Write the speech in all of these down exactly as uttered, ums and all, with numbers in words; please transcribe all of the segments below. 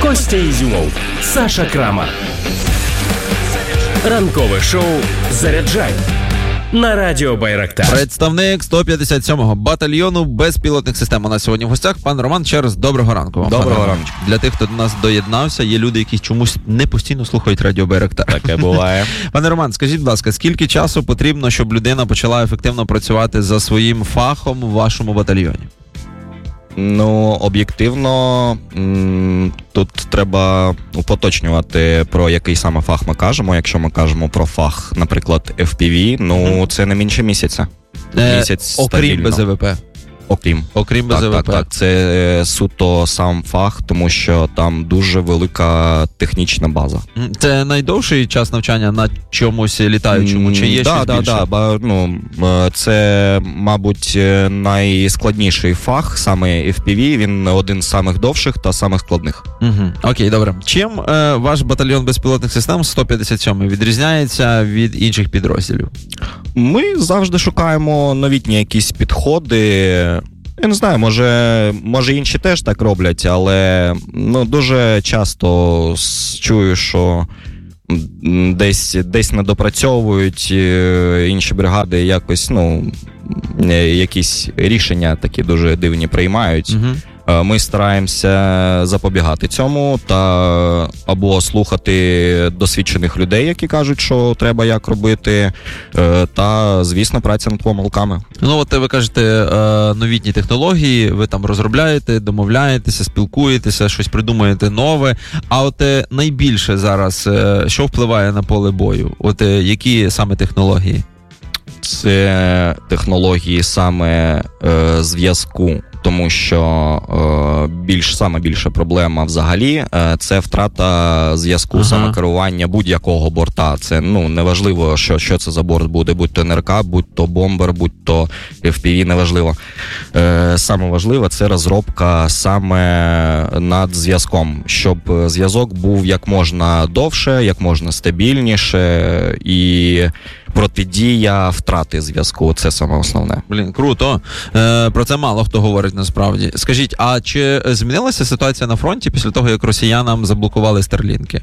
Костя Ізюмов, Саша Крамар. Ранкове шоу «Заряджай» на радіо Байрактар. Представник сто п'ятдесят сьомого батальйону безпілотних систем. У нас сьогодні в гостях пан Роман. Ще раз доброго ранку вам. Доброго ранку. Для тих, хто до нас доєднався, є люди, які чомусь не постійно слухають радіо Байрактар. Таке буває. Пане Роман, скажіть, будь ласка, скільки часу потрібно, щоб людина почала ефективно працювати за своїм фахом у вашому батальйоні? Ну, об'єктивно, м- тут треба уточнювати, про який саме фах ми кажемо. Якщо ми кажемо про фах, наприклад, еф пі ві, ну, mm-hmm. це не менше місяця. Е, Місяць окрім стабільно. Бе Зе Ве Пе. Окрім. Окрім Бе Так, Зе Ве так, Пе. так. Це суто сам фах, тому що там дуже велика технічна база. Це найдовший час навчання на чомусь літаючому? Чи є да, щось да, більше? Да, ба, ну, це, мабуть, найскладніший фах, саме еф пі ві, він один з самих довших та самих складних. Угу. Окей, добре. Чим е, ваш батальйон безпілотних систем сто п'ятдесят сьомий відрізняється від інших підрозділів? Ми завжди шукаємо новітні якісь підходи. Я не знаю, може, може інші теж так роблять, але ну, дуже часто чую, що десь, десь недопрацьовують інші бригади, якось, ну, якісь рішення такі дуже дивні приймають. Угу. Ми стараємося запобігати цьому та або слухати досвідчених людей, які кажуть, що треба як робити, та, звісно, праця над помилками. Ну, от ви кажете, новітні технології, ви там розробляєте, домовляєтеся, спілкуєтеся, щось придумуєте нове. А от найбільше зараз, що впливає на поле бою? От які саме технології? Це технології саме е, зв'язку. Тому що е, більш, саме більша проблема взагалі е, це втрата зв'язку, ага. саме керування будь-якого борта. Це, ну, неважливо, що, що це за борт буде, будь то ен ер ка, будь то бомбер, будь то еф пі ві, неважливо. Е, саме важливе – це розробка саме над зв'язком, щоб зв'язок був як можна довше, як можна стабільніше і протидія втрати зв'язку. Це саме основне. Блін, круто. Е, про це мало хто говорить насправді. Скажіть, а чи змінилася ситуація на фронті після того, як росіянам заблокували старлінки?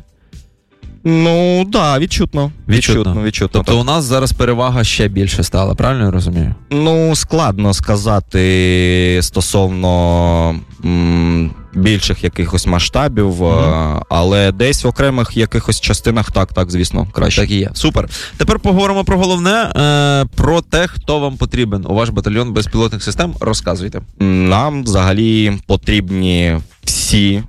Ну, так, да, відчутно. Відчутно. Відчутно, відчутно. Тобто так. У нас зараз перевага ще більше стала, правильно я розумію? Ну, складно сказати стосовно м, більших якихось масштабів, mm-hmm. але десь в окремих якихось частинах так, так, звісно, краще. Так і є. Супер. Тепер поговоримо про головне, е, про те, хто вам потрібен у ваш батальйон безпілотних систем. Розказуйте. Нам взагалі потрібні всі.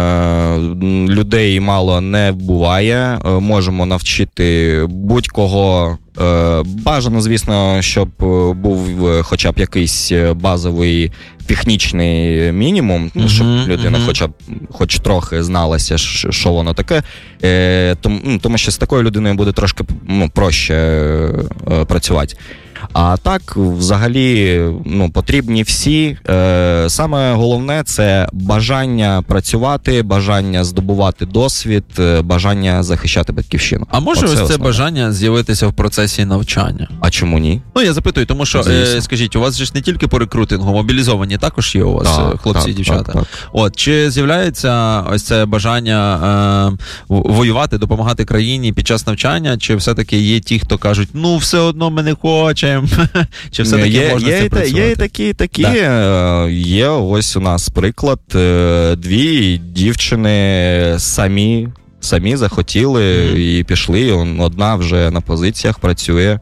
Людей мало не буває, можемо навчити будь-кого. Бажано, звісно, щоб був хоча б якийсь базовий технічний мінімум, uh-huh, щоб людина uh-huh. хоча б хоч трохи зналася, що воно таке. Тому, тому що з такою людиною буде трошки, ну, проще працювати. А так, взагалі, ну, потрібні всі. Е, саме головне – це бажання працювати, бажання здобувати досвід, бажання захищати батьківщину. А може Оце ось це основне. бажання з'явитися в процесі навчання? А чому ні? Ну, я запитую, тому що, е, скажіть, у вас же ж не тільки по рекрутингу, мобілізовані також є у вас, так, хлопці так, і дівчата. Так, так. От, чи з'являється ось це бажання е, воювати, допомагати країні під час навчання, чи все-таки є ті, хто кажуть, ну, все одно ми не хочемо? Чи все-таки є, можна є, з цим працювати? Є і такі, такі. Да. Є ось у нас приклад. Дві дівчини самі, самі захотіли mm-hmm. і пішли. Одна вже на позиціях працює.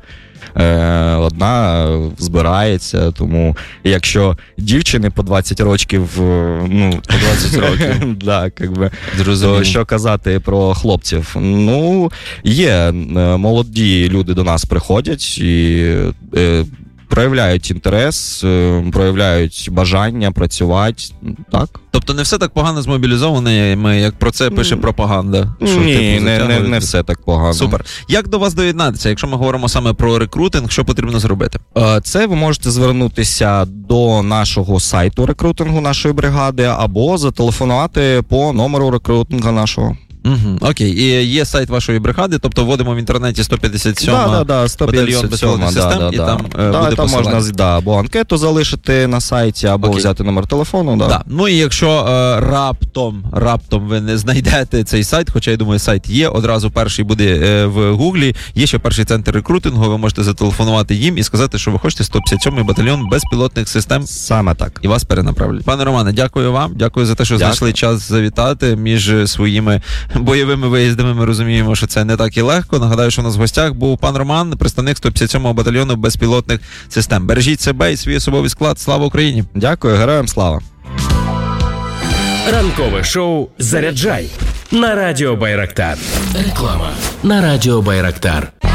Одна збирається, тому якщо дівчини по двадцять років, ну, по двадцять років, да, якби, то що казати про хлопців? Ну, є, молоді люди до нас приходять і е, проявляють інтерес, е, проявляють бажання працювати, так. Тобто не все так погано з мобілізованими, як про це пише пропаганда? Що, Ні, типу, не, не, не все так погано. Супер. Як до вас доєднатися, якщо ми говоримо саме про рекрутинг, що потрібно зробити? Це ви можете звернутися до нашого сайту рекрутингу нашої бригади або зателефонувати по номеру рекрутингу нашого. Угу, окей. І є сайт вашої бригади, тобто вводимо в інтернеті сто п'ятдесят сьомий да, да, да, батальйон безпілотних систем, да, і да, там да. е, да, буде там посилання. можна да, або анкету залишити на сайті, або Окей. взяти номер телефону. Да. Да. Ну і якщо е, раптом, раптом ви не знайдете цей сайт, хоча я думаю, сайт є, одразу перший буде е, в Гуглі, є ще перший центр рекрутингу, ви можете зателефонувати їм і сказати, що ви хочете сто п'ятдесят сьомий батальйон безпілотних систем. Саме так. І вас перенаправлять. Пане Романе, дякую вам, дякую за те, що Дякую. знайшли час завітати між своїми бойовими виїздами. Ми розуміємо, що це не так і легко. Нагадаю, що у нас в гостях був пан Роман, представник сто п'ятдесят сьомого батальйону безпілотних систем. Бережіть себе і свій особовий склад. Слава Україні! Дякую, героям слава! Ранкове шоу «Заряджай» на радіо Байрактар. Реклама на радіо Байрактар.